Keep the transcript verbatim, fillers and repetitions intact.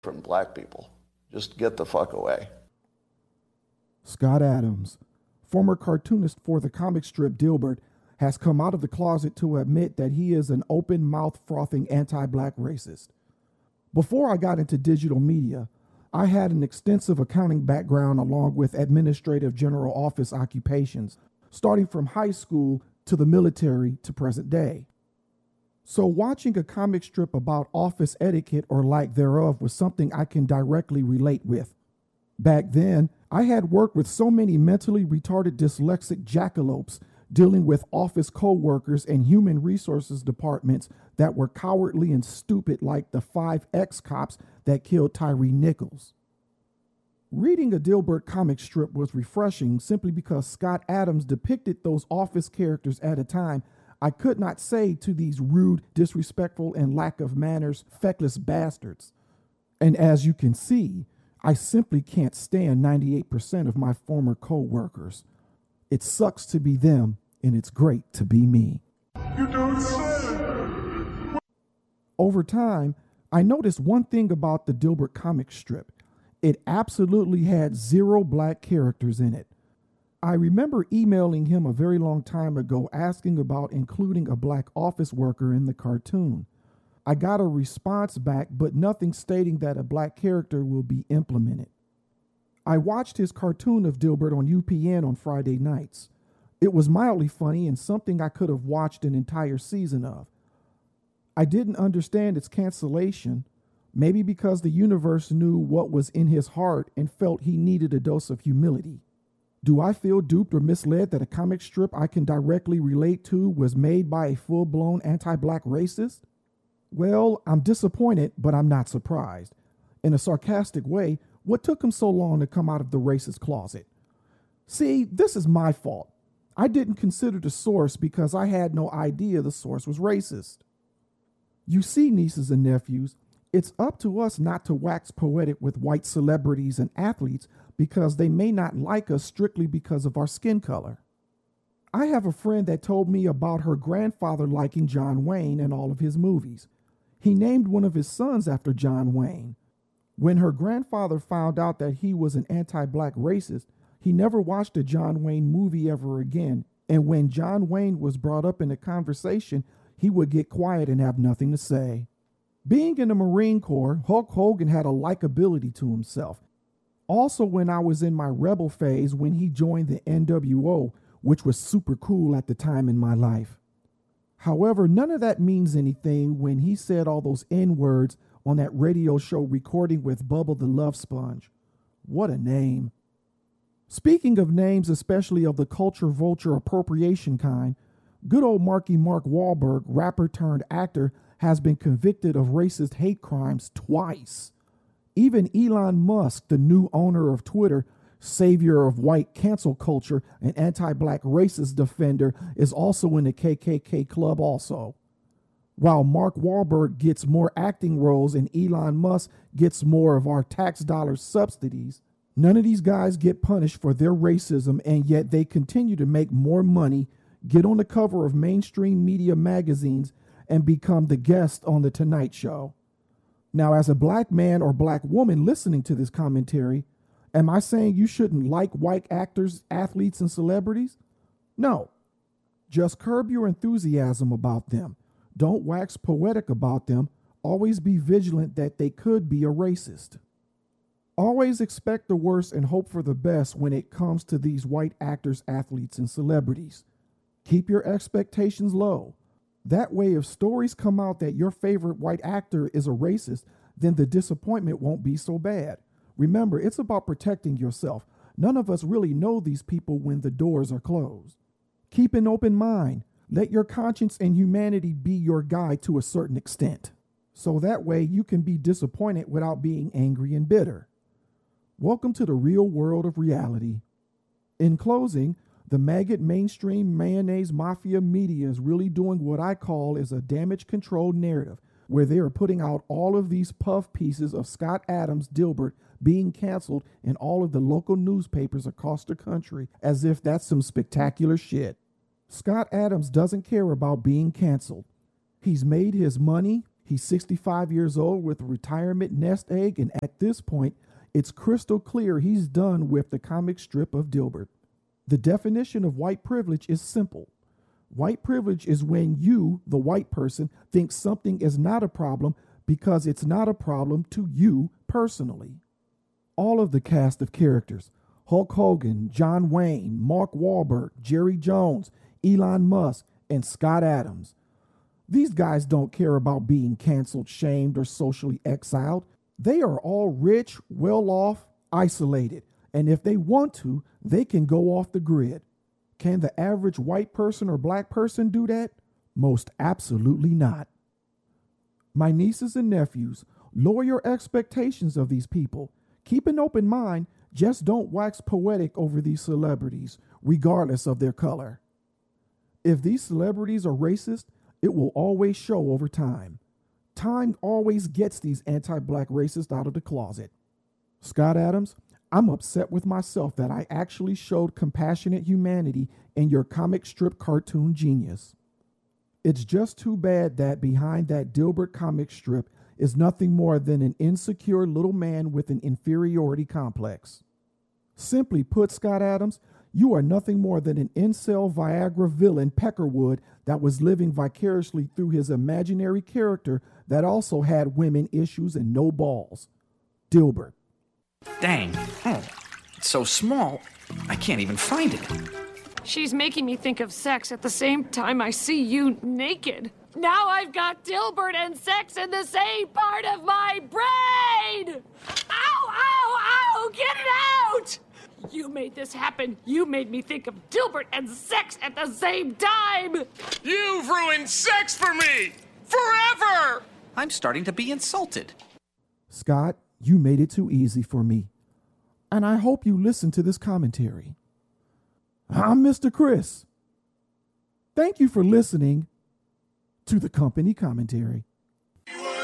from black people. Just get the fuck away. Scott Adams, former cartoonist for the comic strip Dilbert, has come out of the closet to admit that he is an open-mouth frothing anti-black racist. Before I got into digital media, I had an extensive accounting background along with administrative general office occupations, starting from high school to the military to present day. So watching a comic strip about office etiquette or lack thereof was something I can directly relate with. Back then, I had worked with so many mentally retarded dyslexic jackalopes dealing with office co-workers and human resources departments that were cowardly and stupid like the five ex-cops that killed Tyree Nichols. Reading a Dilbert comic strip was refreshing simply because Scott Adams depicted those office characters at a time I could not say to these rude, disrespectful, and lack of manners, feckless bastards. And as you can see, I simply can't stand ninety-eight percent of my former co-workers. It sucks to be them, and it's great to be me. You don't say. Over time, I noticed one thing about the Dilbert comic strip. It absolutely had zero black characters in it. I remember emailing him a very long time ago asking about including a black office worker in the cartoon. I got a response back, but nothing stating that a black character will be implemented. I watched his cartoon of Dilbert on U P N on Friday nights. It was mildly funny and something I could have watched an entire season of. I didn't understand its cancellation, maybe because the universe knew what was in his heart and felt he needed a dose of humility. Do I feel duped or misled that a comic strip I can directly relate to was made by a full-blown anti-black racist? Well, I'm disappointed, but I'm not surprised. In a sarcastic way, what took him so long to come out of the racist closet? See, this is my fault. I didn't consider the source because I had no idea the source was racist. You see, nieces and nephews, it's up to us not to wax poetic with white celebrities and athletes because they may not like us strictly because of our skin color. I have a friend that told me about her grandfather liking John Wayne and all of his movies. He named one of his sons after John Wayne. When her grandfather found out that he was an anti-black racist, he never watched a John Wayne movie ever again, and when John Wayne was brought up in a conversation, he would get quiet and have nothing to say. Being in the Marine Corps, Hulk Hogan had a likability to himself. Also, when I was in my rebel phase when he joined the N W O, which was super cool at the time in my life. However, none of that means anything when he said all those N-words on that radio show recording with Bubba the Love Sponge. What a name. Speaking of names, especially of the culture vulture appropriation kind, good old Marky Mark Wahlberg, rapper turned actor, has been convicted of racist hate crimes twice. Even Elon Musk, the new owner of Twitter, savior of white cancel culture and anti-black racist defender, is also in the K K K club also. While Mark Wahlberg gets more acting roles and Elon Musk gets more of our tax dollar subsidies, none of these guys get punished for their racism, and yet they continue to make more money, get on the cover of mainstream media magazines, and become the guest on The Tonight Show. Now, as a black man or black woman listening to this commentary, am I saying you shouldn't like white actors, athletes, and celebrities? No. Just curb your enthusiasm about them. Don't wax poetic about them. Always be vigilant that they could be a racist. Always expect the worst and hope for the best when it comes to these white actors, athletes, and celebrities. Keep your expectations low. That way, if stories come out that your favorite white actor is a racist, then the disappointment won't be so bad. Remember, it's about protecting yourself. None of us really know these people when the doors are closed. Keep an open mind. Let your conscience and humanity be your guide to a certain extent. So that way you can be disappointed without being angry and bitter. Welcome to the real world of reality. In closing, the maggot mainstream mayonnaise mafia media is really doing what I call is a damage control narrative, where they are putting out all of these puff pieces of Scott Adams Dilbert being canceled in all of the local newspapers across the country as if that's some spectacular shit. Scott Adams doesn't care about being canceled. He's made his money, He's sixty-five years old with a retirement nest egg, and at this point, it's crystal clear he's done with the comic strip of Dilbert. The definition of white privilege is simple. White privilege is when you, the white person, think something is not a problem because it's not a problem to you personally. All of the cast of characters, Hulk Hogan, John Wayne, Mark Wahlberg, Jerry Jones, Elon Musk, and Scott Adams. These guys don't care about being canceled, shamed, or socially exiled. They are all rich, well-off, isolated, and if they want to, they can go off the grid. Can the average white person or black person do that? Most absolutely not. My nieces and nephews, lower your expectations of these people. Keep an open mind, just don't wax poetic over these celebrities, regardless of their color. If these celebrities are racist, it will always show over time. Time always gets these anti-black racists out of the closet. Scott Adams, I'm upset with myself that I actually showed compassionate humanity in your comic strip cartoon genius. It's just too bad that behind that Dilbert comic strip is nothing more than an insecure little man with an inferiority complex. Simply put, Scott Adams, you are nothing more than an incel Viagra villain Peckerwood that was living vicariously through his imaginary character that also had women issues and no balls. Dilbert. Dang. Oh, it's so small, I can't even find it. She's making me think of sex at the same time I see you naked. Now I've got Dilbert and sex in the same part of my brain! Ow, ow, ow! Get it out! You made this happen. You made me think of Dilbert and sex at the same time! You've ruined sex for me! Forever! I'm starting to be insulted. Scott, you made it too easy for me. And I hope you listen to this commentary. I'm Mister Chris. Thank you for listening to the company commentary.